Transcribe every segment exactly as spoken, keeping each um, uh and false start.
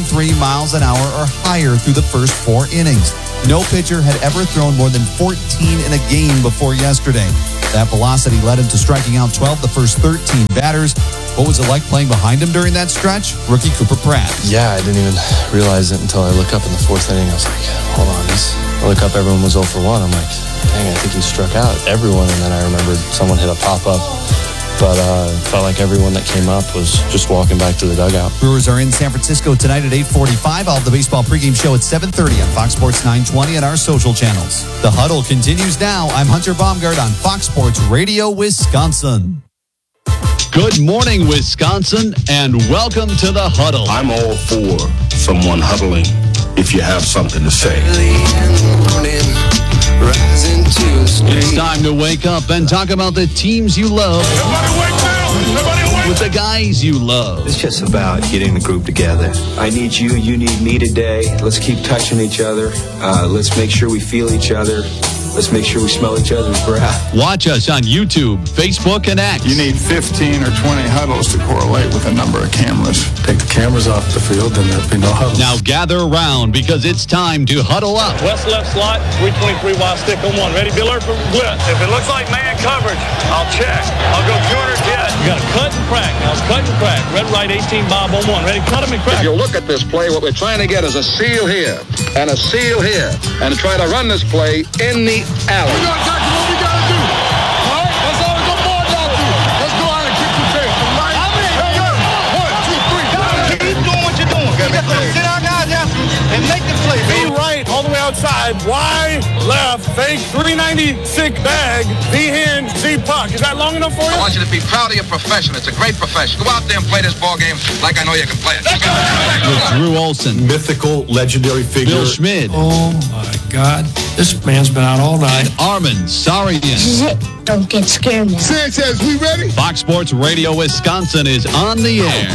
three miles an hour or higher through the first four innings. No pitcher had ever thrown more than fourteen in a game before yesterday. That velocity led him to striking out twelve the first thirteen batters. What was it like playing behind him during that stretch? Rookie Cooper Pratt. Yeah, I didn't even realize it until I look up in the fourth inning. I was like, hold on. He's... I look up, everyone was oh for one. I'm like, dang, I think he struck out everyone. And then I remembered someone hit a pop-up. But uh, felt like everyone that came up was just walking back to the dugout. Brewers are in San Francisco tonight at eight forty-five. I'll have the baseball pregame show at seven thirty on Fox Sports nine twenty and our social channels. The Huddle continues now. I'm Hunter Baumgart on Fox Sports Radio Wisconsin. Good morning, Wisconsin, and welcome to the Huddle. I'm all for someone huddling if you have something to say. It's time to wake up and talk about the teams you love. Everybody wake up! Everybody wake up! With the guys you love. It's just about getting the group together. I need you, you need me today. Let's keep touching each other. Uh, let's make sure we feel each other. Let's make sure we smell each other's breath. Watch us on YouTube, Facebook, and X. You need fifteen or twenty huddles to correlate with a number of cameras. Take the cameras off the field, then there'll be no huddles. Now gather around because it's time to huddle up. West left slot, three twenty-three wide stick on one. Ready, Biller for blitz. If it looks like man coverage, I'll check. I'll go two hundred jet. You got to cut and crack. Now it's cut and crack. Red, right, eighteen, Bob on one. Ready, cut him and crack. If you look at this play, what we're trying to get is a seal here and a seal here and try to run this play in the alley. We're going to tackle what we got to do. All right? That's all the board got to do. Let's go out and kick the tail. Right? Hey, yo. One, two, three. Keep doing what you're doing. You got to sit our guys out and make the play. Be right, all the way outside. Y, left, fake, three ninety-six bag, V hand, Z puck. Is that long enough for you? I want you to be proud of your profession. It's a great profession. Go out there and play this ball game like I know you can play it. With Drew Olson, mythical, legendary figure. Bill Schmid. Oh, my God. This man's been out all night. Armin Sarian. This is it. Don't get scared now. Sanchez, we ready? Fox Sports Radio Wisconsin is on the air.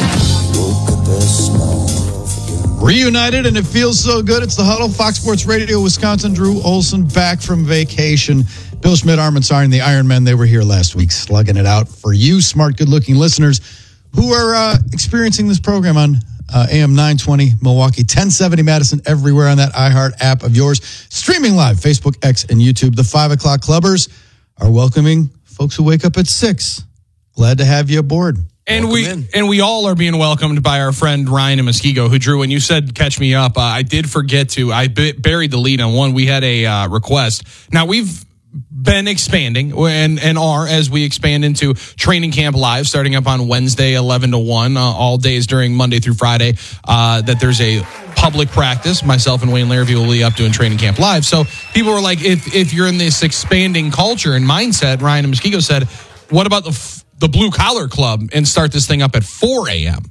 Reunited, and it feels so good. It's the Huddle. Fox Sports Radio Wisconsin. Drew Olson back from vacation. Bill Schmidt, Armin Sarian, the Iron Men, they were here last week slugging it out for you, smart, good-looking listeners who are uh, experiencing this program on uh, A M nine twenty Milwaukee, ten seventy Madison, everywhere on that iHeart app of yours. Streaming live, Facebook, X, and YouTube. The five o'clock clubbers are welcoming folks who wake up at six. Glad to have you aboard. And Welcome we in. and we all are being welcomed by our friend Ryan and Muskego, who Drew. When you said catch me up, uh, I did forget to. I b- buried the lead on one. We had a uh, request. Now we've been expanding and and are as we expand into training camp live, starting up on Wednesday, eleven to one, uh, all days during Monday through Friday. Uh, that there's a public practice. Myself and Wayne Larrivee will be up doing training camp live. So people were like, if if you're in this expanding culture and mindset, Ryan and Muskego said, what about the f- the Blue Collar Club and start this thing up at four a.m.?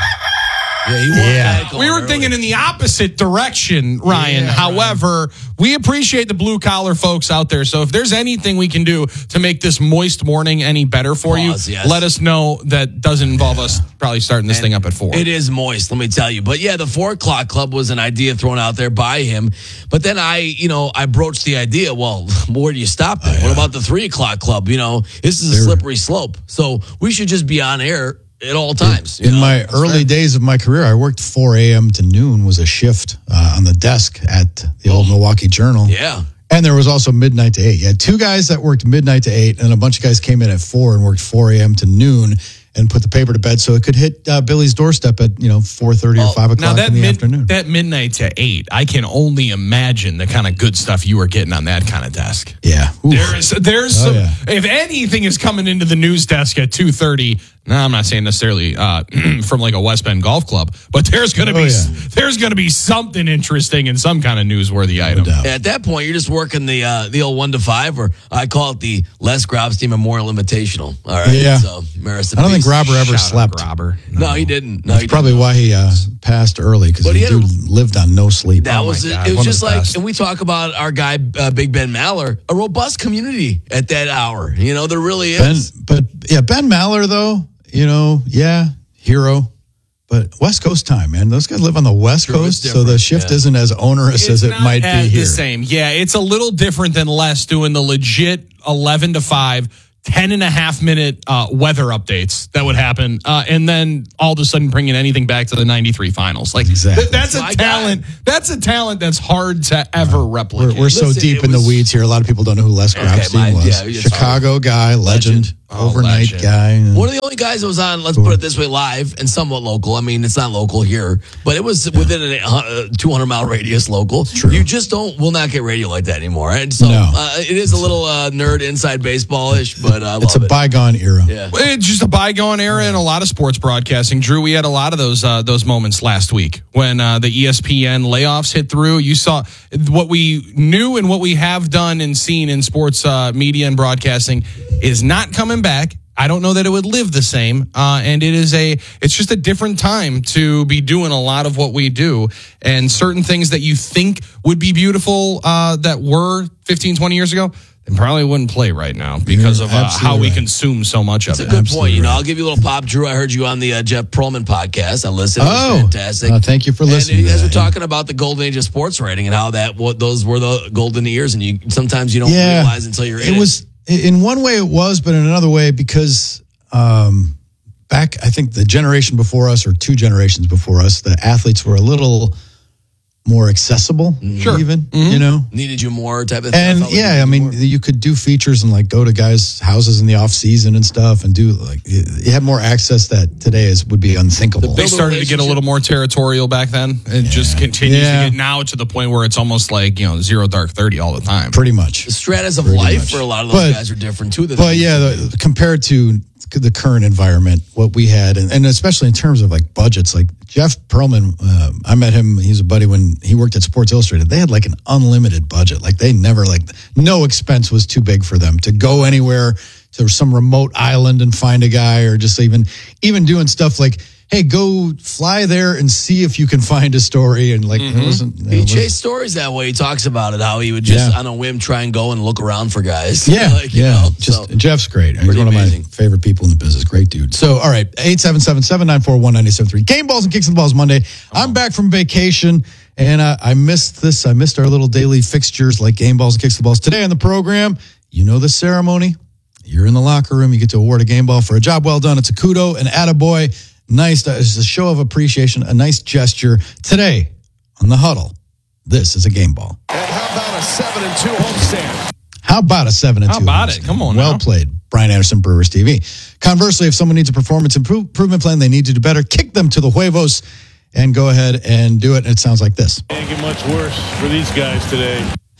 Yeah, he Yeah. We were early. thinking in the opposite direction, Ryan. Yeah, However, we appreciate the blue collar folks out there. So if there's anything we can do to make this moist morning any better for Pause, you, yes. let us know. That doesn't involve us probably starting this And thing up at four. It is moist, let me tell you. But yeah, the four o'clock club was an idea thrown out there by him. But then I, you know, I broached the idea. Well, where do you stop it? What about the three o'clock club? You know, this is a slippery slope. So we should just be on air at all times. you In know? my That's early fair. days of my career, I worked four a.m. to noon was a shift uh, on the desk at the old Milwaukee Journal. Yeah. And there was also midnight to eight. You had two guys that worked midnight to eight, and a bunch of guys came in at four and worked four a.m. to noon and put the paper to bed so it could hit uh, Billy's doorstep at, you know, four thirty or five Now o'clock that in the mid, afternoon. that midnight to eight, I can only imagine the kind of good stuff you were getting on that kind of desk. Yeah. Oof. There is, there's Oh, some, yeah. if anything is coming into the news desk at two thirty. No, I'm not saying necessarily uh, from like a West Bend golf club, but there's gonna Oh, be yeah. there's gonna be something interesting and some kind of newsworthy item. doubt. At that point, you're just working the uh, the old one to five, or I call it the Les Grobstein Memorial Invitational. All right. Yeah. So, Marist I don't think Robert ever Shout out slept. Grobber. No, he didn't. No, That's he probably didn't. why he uh, passed early, because But the he had a- dude lived on no sleep. That Oh, was my it. God. It was One of just the like, best. and we talk about our guy, uh, Big Ben Maller, a robust community at that hour. You know, there really Ben, is. but yeah, Ben Maller, though, you know, yeah, hero. But West Coast time, man. Those guys live on the West True, it's Coast, so the different, shift yeah. isn't as onerous It's as it not might as be here. the same. Yeah, it's a little different than Les doing the legit eleven to five ten and a half minute uh, weather updates that would happen, uh, and then all of a sudden bringing anything back to the ninety-three finals. Like exactly. th- that's a My talent. God. That's a talent that's hard to ever replicate. We're, we're so Listen, deep it in was- the weeds here. A lot of people don't know who Les Grabstein my- was. yeah, it's Chicago guy, legend, Legend. Oh, overnight legend. guy. One of the only guys that was on, let's put it this way, live and somewhat local. I mean, it's not local here, but it was within a uh, two hundred mile radius local. True. You just don't, will not get radio like that anymore. And so No. uh, it is a little uh, nerd inside baseball-ish, but I love It's a it. bygone era. Yeah. It's just a bygone era in a lot of sports broadcasting. Drew, we had a lot of those uh, those moments last week when uh, the E S P N layoffs hit through. You saw what we knew and what we have done and seen in sports uh, media and broadcasting is not coming back. I don't know that it would live the same, uh, and it is a. It's just a different time to be doing a lot of what we do, and certain things that you think would be beautiful uh, that were fifteen, twenty years ago. They probably wouldn't play right now because You're of uh, how we right. consume so much That's of a it. good Absolutely point. You know, right. I'll give you a little pop, Drew. I heard you on the uh, Jeff Pearlman podcast. I listened. It was Oh, fantastic. uh, thank you for listening And you to guys were that. talking about the golden age of sports writing and how that what those were the golden years, and you sometimes you don't Yeah. realize until you're in It was in one way it was, but in another way because um, back I think the generation before us or two generations before us, the athletes were a little more accessible, Sure. even you know. Needed you more type of And felt like yeah, you I needed mean, more. you could do features and like go to guys' houses in the off season and stuff, and do like you had more access that today is would be unthinkable. They started to get a little more territorial back then. It just continues Yeah. to get now to the point where it's almost like, you know, zero dark thirty all the time. Pretty much. the stratas of Pretty life much. for a lot of those But- guys are different too. than But they yeah, used to be. the, compared to the current environment, what we had, and, and especially in terms of like budgets, like Jeff Pearlman, uh, I met him. He's a buddy when he worked at Sports Illustrated. They had like an unlimited budget. Like they never like no expense was too big for them to go anywhere to some remote island and find a guy, or just even even doing stuff like, hey, go fly there and see if you can find a story. And like, it wasn't, it He was- chased stories that way. He talks about it, how he would just Yeah. on a whim try and go and look around for guys. Yeah, like, you yeah. know, Just so. Jeff's great. He's Pretty one amazing. of my favorite people in the business. Great dude. So, all right, eight seven seven, seven nine four, one nine seven three. Game Balls and Kicks and the Balls Monday. I'm back from vacation, and uh, I missed this. I missed our little daily fixtures like Game Balls and Kicks and the Balls. Today on the program, you know the ceremony. You're in the locker room. You get to award a game ball for a job well done. It's a kudo, an attaboy. Nice. uh, It's a show of appreciation, a nice gesture. Today on the Huddle, this is a game ball. And how about a seven and two homestand? How about a seven and How two? about it? homestand? Come on Well now. played, Brian Anderson, Brewers T V. Conversely, if someone needs a performance improve- improvement plan, they need to do better. Kick them to the huevos and go ahead and do it. And it sounds like this. Can't get much worse for these guys today.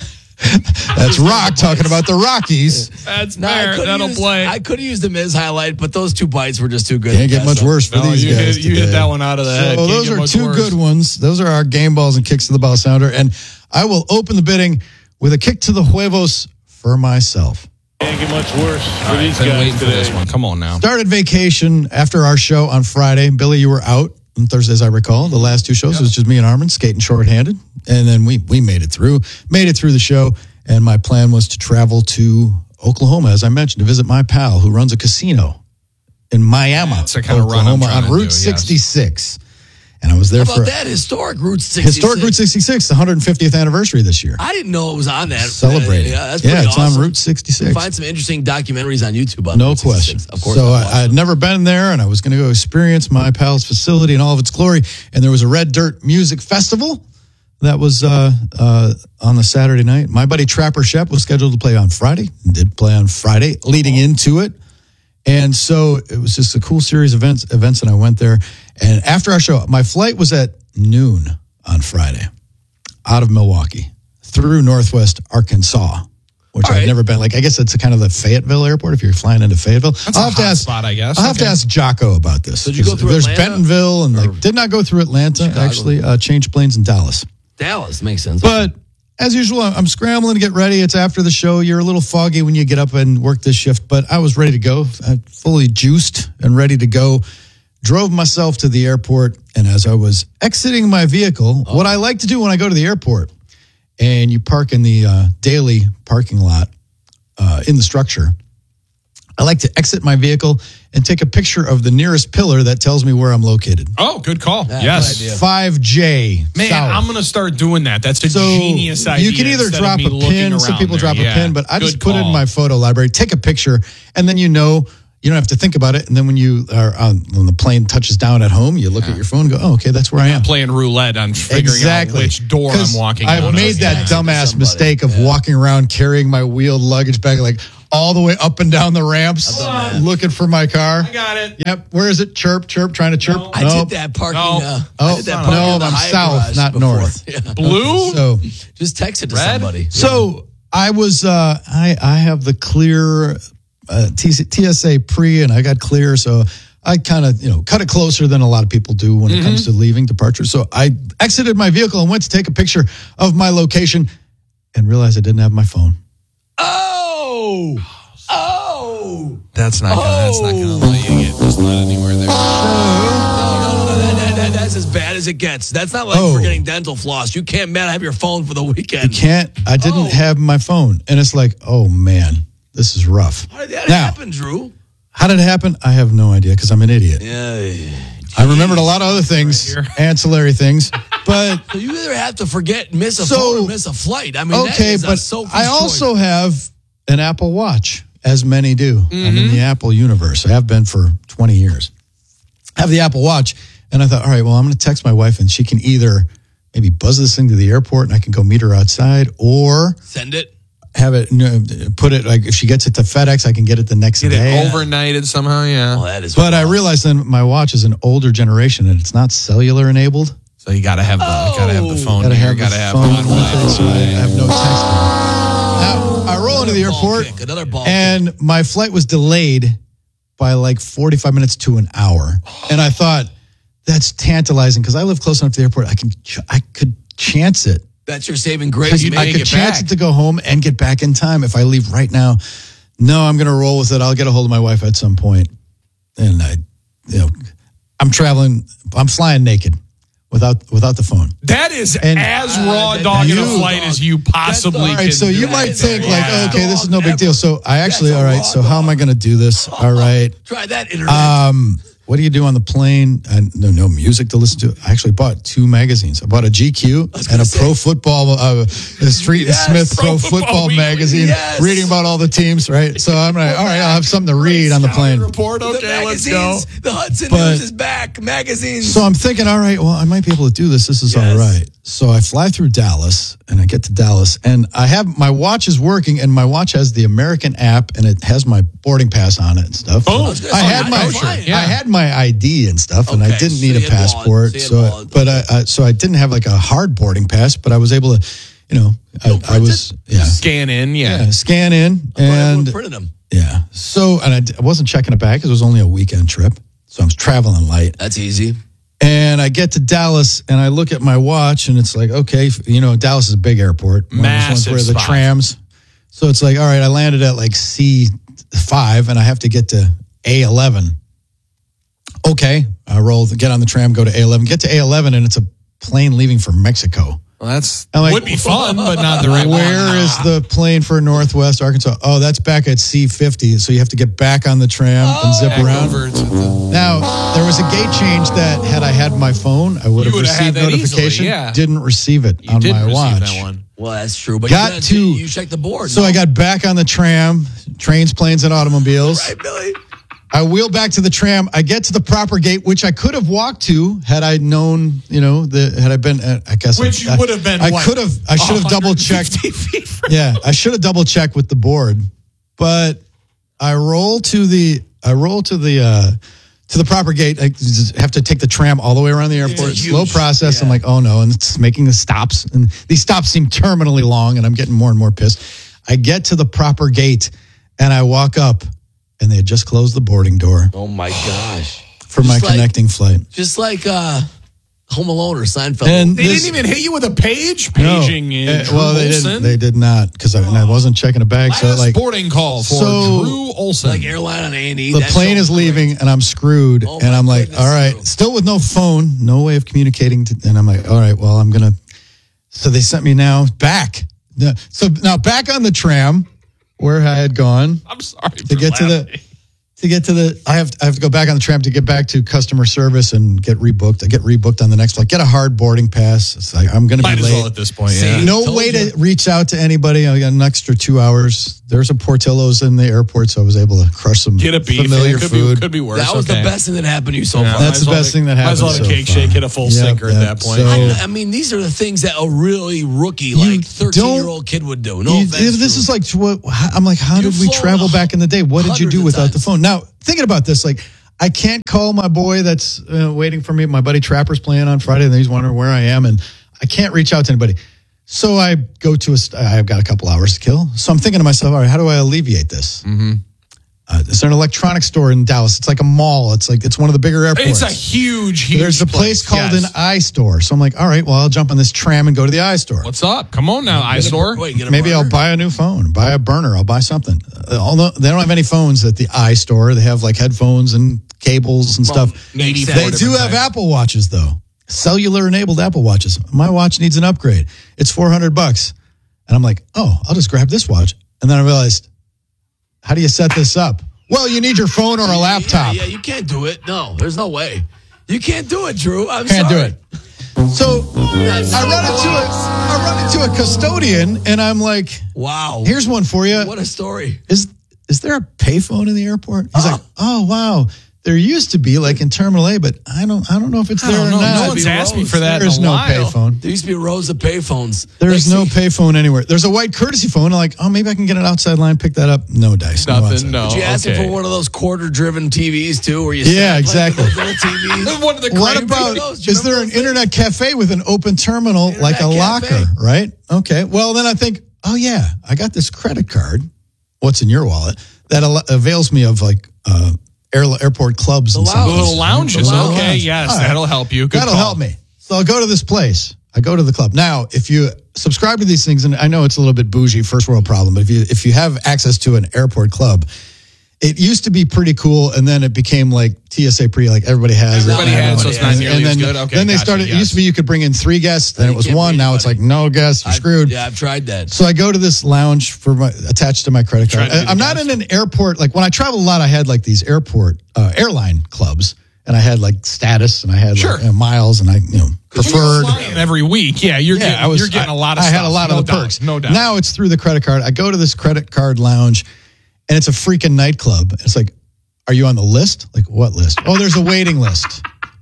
That's Rock talking about the Rockies. That's No, I fair. could That'll use, play. I could have used the Miz highlight, but those two bites were just too good. Can't to get pass much up. worse for No, these you guys. hit, you hit today. that one out of the head. So Can't those get are much two worse. good ones. Those are our game balls and kicks to the ball sounder. And I will open the bidding with a kick to the huevos for myself. Can't get much worse for All right, these been guys waiting for today. this one. Come on now. Started vacation after our show on Friday. Billy, you were out on Thursday, as I recall. The last two shows, it was just me and Armin skating shorthanded. And then we we made it through, made it through the show. And my plan was to travel to Oklahoma, as I mentioned, to visit my pal who runs a casino in Miami, That's the kind of run I'm Oklahoma, trying on to Route do, yes. sixty-six. And I was there How for about that historic Route sixty-six? historic Route sixty-six, the one hundred fiftieth anniversary this year. I didn't know it was on that. Celebrating. Yeah, that's Yeah, pretty it's awesome. on Route sixty-six. You find some interesting documentaries on YouTube. On No Route question. sixty-six. Of course. So I'll I, watch I had them. never been there, and I was going to go experience my pal's facility in all of its glory. And there was a Red Dirt Music Festival that was uh, uh, on the Saturday night. My buddy Trapper Shep was scheduled to play on Friday, and did play on Friday, leading into it. And so it was just a cool series of events, events, and I went there. And after our show, my flight was at noon on Friday, out of Milwaukee through Northwest Arkansas, which All I've right. never been. Like, I guess it's a kind of the Fayetteville airport if you're flying into Fayetteville. That's I'll a have to hot ask. spot, I guess. I'll have to Okay. ask Jocko about this. Did you go 'Cause through There's Atlanta? Bentonville, and like, did not go through Atlanta. Chicago. Actually, uh, changed planes in Dallas. Dallas makes sense. But as usual, I'm scrambling to get ready. It's after the show. You're a little foggy when you get up and work this shift, but I was ready to go, I'm fully juiced and ready to go. Drove myself to the airport, and as I was exiting my vehicle, Oh. what I like to do when I go to the airport, and you park in the uh, daily parking lot uh, in the structure, I like to exit my vehicle and take a picture of the nearest pillar that tells me where I'm located. Oh, good call. Yeah, yes. good idea. five J. Man, south. I'm going to start doing that. That's a So genius idea. you can either instead drop of a me looking pin. Some around people there. drop Yeah. a pin, but I Good just put it in call. my photo library, take a picture, and then you know you don't have to think about it. And then when you are on, when the plane touches down at home, you look yeah. at your phone and go, oh, okay, that's where I am. I'm playing roulette on figuring exactly. out which door I'm walking I've out made of. that Yeah. dumbass mistake of yeah. walking around carrying my wheeled luggage bag like all the way up and down the ramps, looking for my car. I got it. Yep. Where is it? Chirp, chirp, trying to chirp. No. I nope. did that parking. No. Uh, Oh, I did that parking no, in the I'm Hyatt south, garage not before. north. Yeah. Blue? So, Just text it to Red? somebody. so I was, uh, I, I have the clear uh, T S A pre, and I got clear. So I kind of, you know, cut it closer than a lot of people do when Mm-hmm. it comes to leaving departure. So I exited my vehicle and went to take a picture of my location and realized I didn't have my phone. Oh! Oh! That's not gonna, that's not going to let you get just not anywhere there. No, no, no, that, that, that, that's as bad as it gets. That's not like Oh. forgetting dental floss. You can't, man, have your phone for the weekend. You can't, I didn't Oh. have my phone. And it's like, oh man, this is rough. How did that Now, happen, Drew? how did it happen? I have no idea because I'm an idiot. Yeah. I remembered a lot of other things, Right ancillary things, but So you either have to forget, miss a So- phone, or miss a flight. I mean, that okay, is a but Sophie's I choice. also have an Apple Watch, as many do. I'm Mm-hmm. in the Apple universe. I have been for twenty years. I have the Apple Watch, and I thought, all right, well, I'm going to text my wife, and she can either maybe buzz this thing to the airport, and I can go meet her outside, or Send it. have it, you know, put it, like if she gets it to FedEx, I can get it the next Get day. it overnighted somehow, yeah. Oh, that is. But I wild. realized then my watch is an older generation, and it's not cellular enabled. So you got to have the got to have the phone. Gotta here, have gotta the have phone one with it, so I way. have no texting. Now, I roll into the Another ball airport, kick, another ball and my flight was delayed by like forty-five minutes to an hour. And I thought, that's tantalizing because I live close enough to the airport. I can, ch- I could chance it. That's your saving grace. You'd I make could it chance back. it to go home and get back in time if I leave right now. No, I'm going to roll with it. I'll get a hold of my wife at some point. And I, you know, I'm traveling, I'm flying naked without without the phone. That is And- as Uh, raw that- dog in a you- flight as you possibly All right, can so do. you that might is think a like, raw okay, this is no dog big deal. So I actually, That's a all right, raw so how am I going to do this? All right. Try that internet. Um, what do you do on the plane? And no, no music to listen to. I actually bought two magazines. I bought a G Q and gonna a say- Pro Football, uh, the Street Yes, and Smith Pro Pro, Football Football, Weekly. magazine, Yes. reading about all the teams. Right. So I'm like, all right, I'll have something to read on the plane. Report, the okay, let's go. magazines, the Hudson But- News is back. Magazines. So I'm thinking, all right, well, I might be able to do this. This is Yes. all right. So I fly through Dallas and I get to Dallas and I have my watch is working and my watch has the American app and it has my boarding pass on it and stuff. Oh, was gonna I say, had I my know flying. I had my I D and stuff and I Okay, didn't so need you a had wallet, passport. so you had So, wallet. but I, I so I didn't have like a hard boarding pass, but I was able to, you know, I, I was yeah, Scan in, yeah. yeah, scan in and and printed them. yeah. So and I, d- I wasn't checking it back because it was only a weekend trip, so I was traveling light. That's easy. And I get to Dallas and I look at my watch and it's like, okay, you know, Dallas is a big airport. One of those ones Massive where the spot. trams. So it's like, all right, I landed at like C five and I have to get to A eleven. Okay, I roll, get on the tram, go to A eleven, get to A eleven and it's a plane leaving for Mexico. Well, that's I'm like, would be fun, but not the right Where one. is the plane for Northwest Arkansas? Oh, that's back at C fifty. So you have to get back on the tram and zip Back around. over to the, Now, there was a gate change that had I had my phone, I would You have would have received had that notification. easily, yeah. Didn't receive it you on did my receive watch. that one. Well, that's true. But Got you, gotta- to- you check the board. So no? I got back on the tram, trains, planes, and automobiles. Right, Billy? I wheel back to the tram. I get to the proper gate, which I could have walked to had I known, you know, the had I been. Uh, I guess Which I, would have been I what, could have. I should have double checked. one hundred fifty feet from- Yeah, I should have double checked with the board, but I roll to the. I roll to the. Uh, to the proper gate. I just have to take the tram all the way around the airport. It's Slow huge. process. Yeah. I'm like, oh no, and it's making the stops, and these stops seem terminally long, and I'm getting more and more pissed. I get to the proper gate, and I walk up, and they had just closed the boarding door Oh, my gosh. for my Just like- connecting flight. Just like uh, Home Alone or Seinfeld. And They this- didn't even hit you with a page No. paging in Uh, Drew well, they Olson. didn't. They did not because I, and I wasn't checking a bag. So Last like boarding call for So- Drew Olson. like airline on A and E. the that plane show is was great. leaving, and I'm screwed. Oh, and my I'm like, goodness, all right, Drew. still with no phone, no way of communicating. To, and I'm like, all right, well, I'm gonna. So they sent me now back. No, So now back on the tram where I had gone I'm sorry to get to the to get to the. I have I have to go back on the tram to get back to customer service and get rebooked. I get rebooked on the next flight. Get a hard boarding pass. It's like I'm going to be Might as late well at this point. Yeah. See, no way you. to reach out to anybody. I got an extra two hours. There's a Portillo's in the airport, so I was able to crush some get a beef. familiar could food. Be, could be worse. That was okay. the best thing that happened to you so Yeah, far. That's the best thing that happened. Might as well so have a cake far. shake, hit a full Yep, sinker yep. at that point. So, I, I mean, these are the things that a really rookie, like thirteen-year-old kid would do. No you, offense. This Drew. is like what I'm like. How You've did we flown travel back in the day? What did you do hundreds of without the times. phone? Now thinking about this, like I can't call my boy that's uh, waiting for me. My buddy Trapper's playing on Friday, and he's wondering where I am, and I can't reach out to anybody. So I go to a. I've got a couple hours to kill. So I'm thinking to myself, all right, how do I alleviate this? Mm-hmm. Uh, is there an electronics store in Dallas? It's like a mall. It's like it's one of the bigger airports. It's a huge, huge. There's a place, place called yes. an iStore. So I'm like, all right, well, I'll jump on this tram and go to the iStore. What's up? Come on now, iStore. Wait, get a Maybe burner? I'll buy a new phone, buy a burner, I'll buy something. Uh, although they don't have any phones at the iStore. They have like headphones and cables and Well, stuff. makes They sense. do have Apple Watches though. Cellular enabled Apple Watches. My watch needs an upgrade. It's four hundred bucks. And I'm like, oh, I'll just grab this watch. And then I realized, how do you set this up? Well, you need your phone or a laptop. Yeah, yeah, you can't do it. No, there's no way. You can't do it, Drew. I'm Can't sorry. do it. So I run into a I run into a custodian and I'm like, Wow. here's one for you. What a story. Is is there a payphone in the airport? He's like, oh wow. There used to be like in Terminal A, but I don't I don't know if it's I there don't or know. not. No one's asked me for that. There's in a no while. payphone. There used to be rows of payphones. There's Like, no see, payphone anywhere. There's a white courtesy phone. I'm like, oh, maybe I can get an outside line, pick that up. No dice. Nothing. outside. No. Did you ask okay. him for one of those quarter-driven T Vs too, where you Yeah, stand like exactly. with those little T Vs? One of the What crane- about, those? Do you is there an remember those internet cafe with an open terminal like a Internet locker, cafe. right? Okay. Well, then I think, oh, yeah, I got this credit card. What's in your wallet? That al- avails me of like uh, air, airport clubs and The stuff. lounge. Little lounges. The lounge. Okay, yes, All right. that'll help you. Good That'll call. help me. So I'll go to this place. I go to the club. Now, if you subscribe to these things, and I know it's a little bit bougie, first world problem, but if you if you have access to an airport club, it used to be pretty cool, and then it became like T S A pre, like everybody has Everybody it. has, so it's not And- nearly and as then, good. Okay, then they gotcha, started, it yes. used to be you could bring in three guests, then You it was can't one, bring now it's like anybody. no guests, you're I- screwed. Yeah, I've tried that. So I go to this lounge for my attached to my credit card. Tried to be the I'm not guest. in an airport. Like when I travel a lot, I had like these airport uh, airline clubs, and I had like status, and I had Sure. like, uh, miles, and I you know preferred. Flying every week. Yeah, you're Yeah, getting, I was. you're getting I, a lot of I stuff. had a lot no of the doubt, perks. No doubt. Now it's through the credit card. I go to this credit card lounge, and it's a freaking nightclub. It's like, are you on the list? Like what list? Oh, there's a waiting list.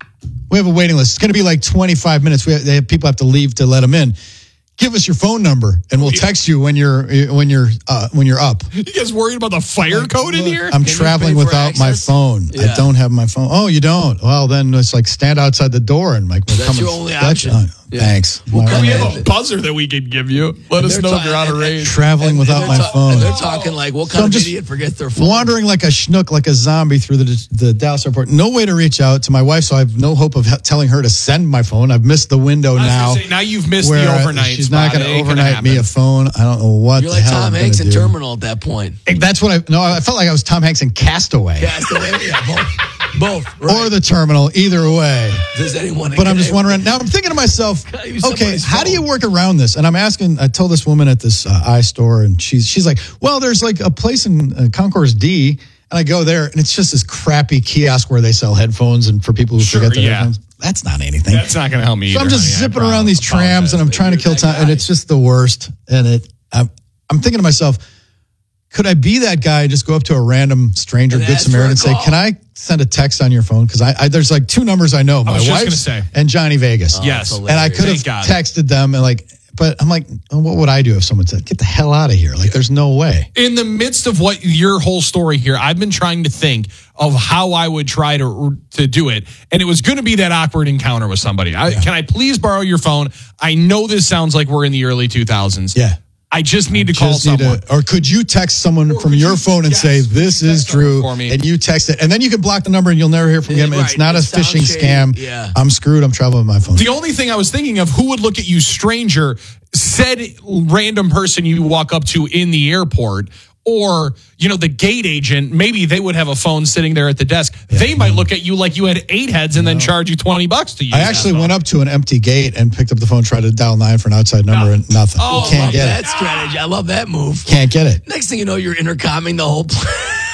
We have a waiting list. It's going to be like twenty-five minutes. We have, they have, people have to leave to let them in. Give us your phone number, and we'll text you when you're when you're uh, when you're up. you guys worried about the fire code in here? I'm Can you traveling pay for without my access? phone. I Yeah. don't have my phone. Oh, you don't? Well, then it's like stand outside the door and like. That's come your and only fetch- option. uh, Yeah. Thanks. Well, My- come we in. have a buzzer that we could give you. Let us They're know if ta- you're out of and- range. traveling And without they're my ta- phone. and they're talking like, what So kind I'm of just idiot forgets their phone? Wandering like a schnook, like a zombie through the the Dallas airport. No way to reach out to my wife, so I have no hope of he- telling her to send my phone. I've missed the window I was now. gonna say, now you've missed where the overnight. She's not spot. going It to ain't gonna overnight me happen. a phone. I don't know what You're the like hell Tom I'm Hanks gonna in do. Terminal at that point. That's what I. No, I felt like I was Tom Hanks in Castaway. Castaway, yeah, both. Both. Right. Or the Terminal, either way. Does anyone? But I'm just wondering. Now I'm thinking to myself, Gotta use okay, somebody's how do you phone. work around this? And I'm asking. I told this woman at this uh, iStore, and she's she's like, well, there's like a place in uh, Concourse D, and I go there, and it's just this crappy kiosk where they sell headphones, and for people who Sure, forget their yeah. headphones, that's not anything. That's not going to help me So either. I'm just honey. I zipping around these apologize, trams, and I'm but trying to you're kill that time, and guy. it's just the worst. And it, I'm, I'm thinking to myself, could I be that guy? Just go up to a random stranger, And Good ask for Samaritan, a and say, call. "Can I send a text on your phone?" Because I, I there's like two numbers I know, my was just gonna wife's say. and Johnny Vegas. Oh, Yes. that's And I hilarious. could have Thank God. texted them and like, but I'm like, oh, what would I do if someone said, "Get the hell out of here"? Like, there's no way. In the midst of what your whole story here, I've been trying to think of how I would try to to do it, and it was going to be that awkward encounter with somebody. I, Can I please borrow your phone? I know this sounds like we're in the early two thousands. Yeah. I just need to call Just need someone. to- or could you text someone from could your you- phone and yes, say, could "This you is text someone Drew," for me? and you text it, and then you can block the number and you'll never hear from Yeah, him. It's right. not a It sounds phishing shady. scam. Yeah. I'm screwed. I'm traveling with my phone. The only thing I was thinking of, who would look at you stranger, said random person you walk up to in the airport, or, you know, the gate agent, maybe they would have a phone sitting there at the desk. They might look at you like you had eight heads and then charge you twenty bucks to use I that actually phone. went up to an empty gate and picked up the phone, tried to dial nine for an outside number, No. and nothing. Oh, Can't love get that it. strategy. I love that move. Can't get it. Next thing you know, you're intercomming the whole place.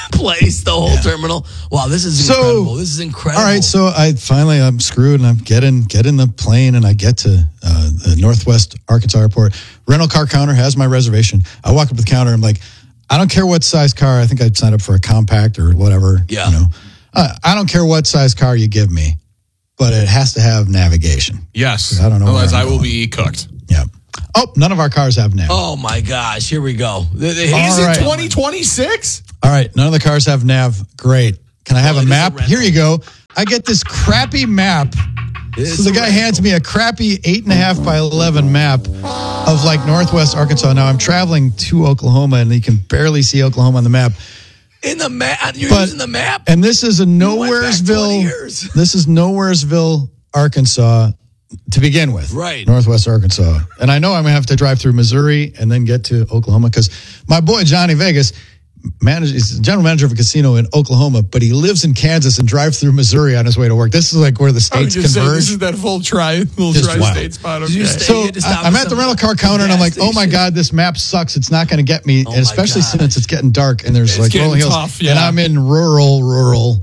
place, the whole Yeah. terminal. Wow, this is So, incredible. This is incredible. All right, so I finally I'm screwed and I'm getting get in the plane and I get to uh, the Northwest Arkansas Airport. Rental car counter has my reservation. I walk up to the counter. I'm like, I don't care what size car. I think I'd sign up for a compact or whatever. Yeah. You know, uh, I don't care what size car you give me, but it has to have navigation. Yes. I don't know. Otherwise, where I I'm will going. be cooked. Yeah. Oh, none of our cars have nav. Oh my gosh, here we go. The- the- All Is right. it twenty twenty-six? All right, none of the cars have nav. Great. Can I have Well, a it is a map? rental. Here you go. I get this crappy map. It's So the a guy rental. hands me a crappy eight and a half by eleven map of like Northwest Arkansas. Now I'm traveling to Oklahoma and you can barely see Oklahoma on the map. in the map. You're But- using the map. And this is a went back twenty Nowheresville. years. This is Nowheresville, Arkansas to begin with. Right. Northwest Arkansas. And I know I'm going to have to drive through Missouri and then get to Oklahoma because my boy Johnny Vegas manages, he's the general manager of a casino in Oklahoma, but he lives in Kansas and drives through Missouri on his way to work. This is like where the I was states just saying, converge. this is that full tri, little Just wild. tri-state spot. Did you Okay. stay- So you had to stop I- I'm at at the some rental car counter and I'm gas like, oh my station. God, this map sucks. It's not going to get me. Oh and my especially God. since it's getting dark and there's It's like getting rolling hills. tough, yeah. And I'm in rural, rural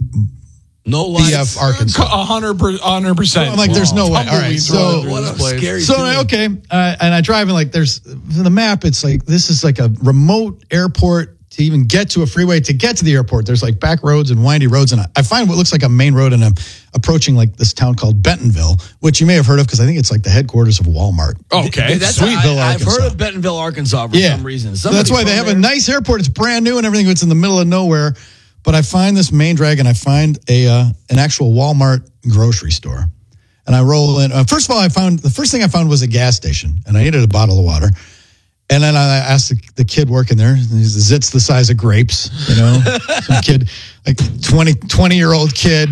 No B lights. F Arkansas. A hundred per- a hundred percent. I'm like, there's no way. All right, Tumbleweeds so- rolling through What this a place. scary So feeling. okay, uh, and I drive and like there's the map. It's like this is like a remote airport to even get to a freeway to get to the airport. There's like back roads and windy roads, and I, I find what looks like a main road, and I'm approaching like this town called Bentonville, which you may have heard of because I think it's like the headquarters of Walmart. Okay. That's Sweetville, I, I've heard Arkansas. of Bentonville, Arkansas for Yeah, some reason. so that's Somebody why they from have a there- nice airport. It's brand new and everything. It's in the middle of nowhere. But I find this main drag, and I find a uh, an actual Walmart grocery store. And I roll in. Uh, first of all, I found the first thing I found was a gas station, and I needed a bottle of water. And then I asked the, the kid working there, he's zits the size of grapes, you know, some kid, like twenty, twenty year old kid.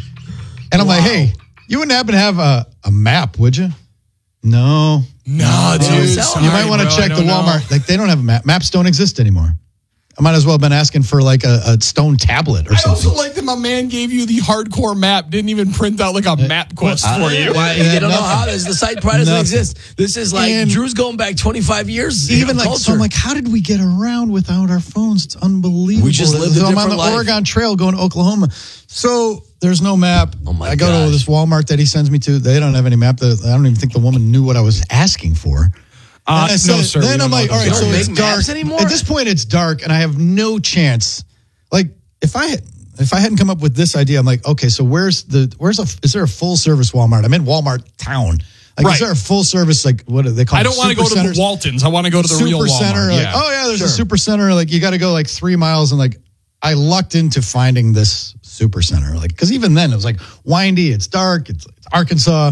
And I'm Wow. like, hey, you wouldn't happen to have a, a map, would you? No. No, They don't dude. sell them. You sorry, might want to bro, check I the don't know. Walmart. Like they don't have a map. Maps don't exist anymore. I might as well have been asking for like a, a stone tablet or I something. also like that my man gave you the hardcore map, didn't even print out like a map quest Uh, for you. Why, Yeah, you don't know nothing. how this. The site probably doesn't Nothing. exist. This is like And- Drew's going back twenty-five years. Even in like, culture. so I'm like, how did we get around without our phones? It's unbelievable. We just lived a So I'm on different the life. Oregon Trail going to Oklahoma. So there's no map. Oh my I go gosh. to this Walmart that he sends me to. They don't have any map. I don't even think the woman knew what I was asking for. Uh, And I no, said- sir. we Then don't I'm know like, all those right, They so don't it's make dark. maps anymore? At this point, it's dark, and I have no chance. Like if I had, if I hadn't come up with this idea, I'm like, okay, so where's the where's a is there a full service Walmart? I'm in Walmart town. Like, Right. is there a full service like what do they call? I it? don't want to go to the Supercenters? Waltons. I want to go to the super real Walmart. center. Like, yeah. oh yeah, there's Sure. a super center. Like you got to go like three miles, and like I lucked into finding this super center. Like because even then it was like windy, it's dark, it's, it's Arkansas.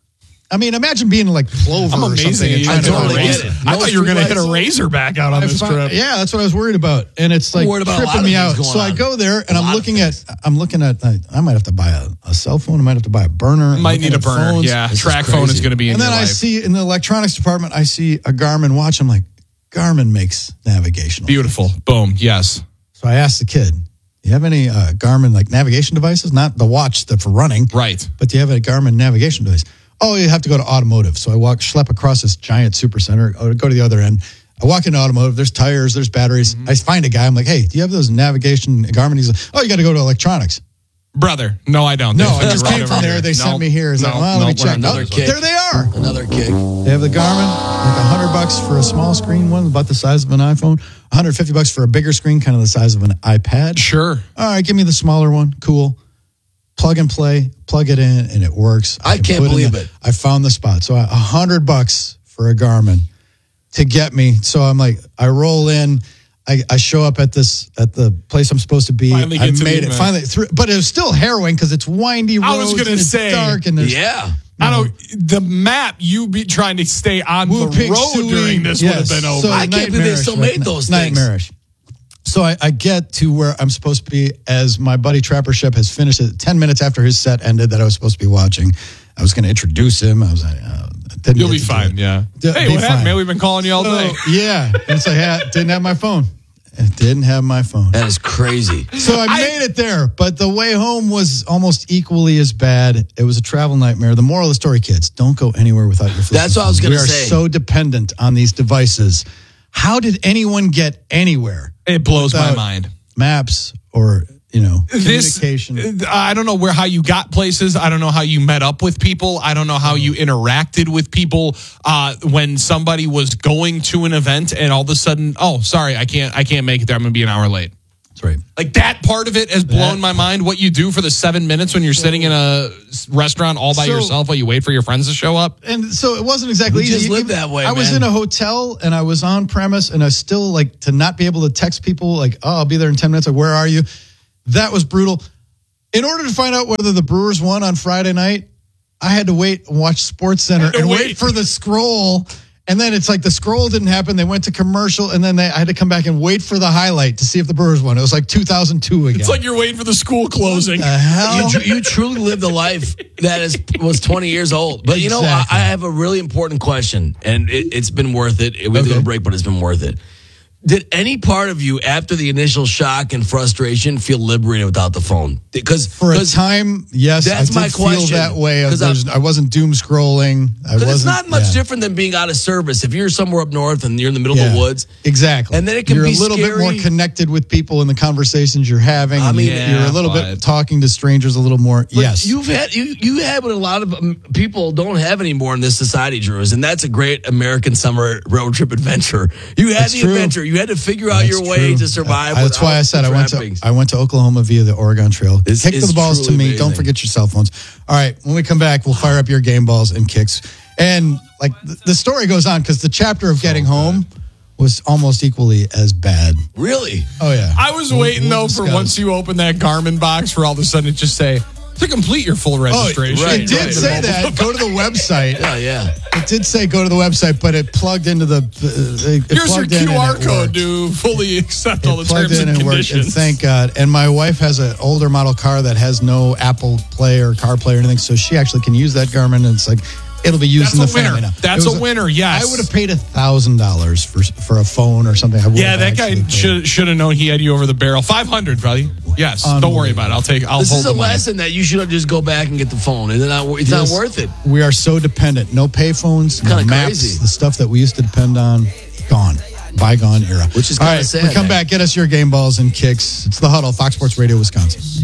I mean, imagine being in like Clover I'm or amazing. something. and You trying I to totally find a get razor. it. I No thought you were going to hit a streetlights. Razorback out on I this found- trip. Yeah, that's what I was worried about, and it's like worried about a lot tripping of me things out. going So I on. go there, and A I'm lot of looking things. at. I'm looking at. I, I might have to buy a, a cell phone. I might have to buy a burner. I'm Might looking need a at burner. phones. Yeah, This is track phone is crazy. going to be in And then your I life. see in the electronics department, I see a Garmin watch. I'm like, Garmin makes navigational. Beautiful. Boom. Yes. So I asked the kid, "Do you have any uh, Garmin like navigation devices? Not the watch that for running, Right. but do you have a Garmin navigation device?" Oh, you have to go to automotive. So I walk, schlep across this giant super center, I go to the other end. I walk into automotive. There's tires, there's batteries. Mm-hmm. I find a guy. I'm like, hey, do you have those navigation Garmin? He's like, oh, you got to go to electronics. Brother. No, I don't. No, They I sent just you right came from over there. here. They sent No, me here. It's no, like, well, no, let me we're check. another Oh, kick. there they are. Another kick. They have the Garmin, like a hundred bucks for a small screen one, about the size of an iPhone. one hundred fifty bucks for a bigger screen, kind of the size of an iPad. Sure. All right, give me the smaller one. Cool. Plug and play, plug it in, and it works. I can can't put in believe the- it. I found the spot. So a hundred bucks for a Garmin to get me. So I'm like, I roll in. I, I show up at this at the place I'm supposed to be. Finally I get to made the it event. finally through, but it was still harrowing because it's windy roads. I was gonna and it's say, dark and there's Yeah. I don't. The map you be trying to stay on Woo the Pig road Suey. during this Yes. would have been over. So I can't believe they still nightmarish, made right? those things. Nightmarish. So I, I get to where I'm supposed to be as my buddy Trapper Shep has finished it. Ten minutes after his set ended that I was supposed to be watching. I was going to introduce him. I was like, uh, didn't You'll get be to do fine. it. Yeah. D- Hey, be what happened, fine. man? We've been calling you all So, day. yeah. And so I had, didn't have my phone. It didn't have my phone. That is crazy. So I made it there, but the way home was almost equally as bad. It was a travel nightmare. The moral of the story, kids, don't go anywhere without your flip That's what I was phone. gonna We say. are so dependent on these devices. How did anyone get anywhere? It blows my without mind. maps or, you know, This, communication. I don't know where how you got places. I don't know how you met up with people. I don't know how you interacted with people uh, when somebody was going to an event and all of a sudden, oh, sorry, I can't, I can't make it there. I'm going to be an hour late. That's right. Like that part of it has blown That- my mind. What you do for the seven minutes when you're sitting in a restaurant all by So- yourself while you wait for your friends to show up. And so it wasn't exactly We easy. just live Even- that way, I was man. in a hotel and I was on premise and I still like to not be able to text people like, oh, I'll be there in ten minutes. Like, where are you? That was brutal. In order to find out whether the Brewers won on Friday night, I had to wait and watch SportsCenter and wait. wait. for the scroll. And then it's like the scroll didn't happen. They went to commercial and then they, I had to come back and wait for the highlight to see if the Brewers won. It was like two thousand two again. It's like you're waiting for the school closing. the hell? You, tr- you truly lived a life that is was twenty years old. But you know, I, Exactly. I have a really important question, and it, it's been worth it. We have to go to Okay. break, but it's been worth it. Did any part of you, after the initial shock and frustration, feel liberated without the phone? Because For a time, yes, that's I did my feel question. that way. 'Cause There's- I'm- I wasn't doom scrolling. I wasn't. it's not much yeah. different than being out of service. If you're somewhere up north and you're in the middle of Yeah. the woods, Exactly. And then it can you're be a little bit more scary. connected with people in the conversations you're having. I and mean, you- yeah, you're a little but- bit talking to strangers a little more. But yes. you've had you you had what a lot of um, people don't have anymore in this society, Drew, is, and that's a great American summer road trip adventure. You had That's the true. adventure. You had to figure out That's your way true. to survive. Uh, that's why I without said the I went to trappings. I went to Oklahoma via the Oregon Trail. It's- Kick it's the balls to truly me. amazing. Don't forget your cell phones. All right. When we come back, we'll fire up your game balls and kicks. And like the, the story goes on because the chapter of getting home was almost equally as bad. Really? Oh yeah. I was We'll- waiting we'll though for discuss. once you open that Garmin box for all of a sudden it just say to complete your full registration. Oh, Right, it did right. say that. Go to the website. Yeah, yeah. It did say go to the website, but it plugged into the. Uh, it Here's your plugged in Q and R it code worked. to fully accept all the It plugged terms in and and worked, and conditions. thank God. And my wife has an older model car that has no Apple Play or CarPlay or anything, so she actually can use that Garmin. And it's like it'll be used That's in the a winner. family now. That's It was a winner, yes. I would have paid a thousand dollars for for a phone or something. I would Yeah, have that guy actually paid. should should have known he had you over the barrel. Five hundred, buddy. Yes, don't worry about it. I'll take. I'll This hold is a the money. lesson that you should just go back and get the phone, and then not, it's Yes. not worth it. We are so dependent. No pay phones, no Kinda maps. crazy. The stuff that we used to depend on, gone. Bygone era. Which is All kinda right, sad, we come man. back. Get us your game balls and kicks. It's the Huddle, Fox Sports Radio, Wisconsin.